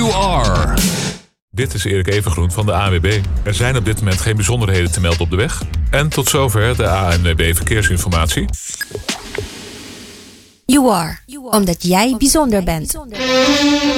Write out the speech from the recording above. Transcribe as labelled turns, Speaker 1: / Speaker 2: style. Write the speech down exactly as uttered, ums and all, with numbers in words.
Speaker 1: You Are. Dit is Erik Evengroen van de A N W B. Er zijn op dit moment geen bijzonderheden te melden op de weg. En tot zover de A N W B Verkeersinformatie.
Speaker 2: You Are, omdat jij bijzonder bent.